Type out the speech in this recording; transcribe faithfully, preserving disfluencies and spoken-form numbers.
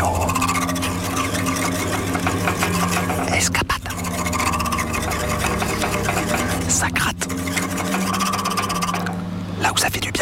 bureau. Escapade. Ça gratte. Là où ça fait du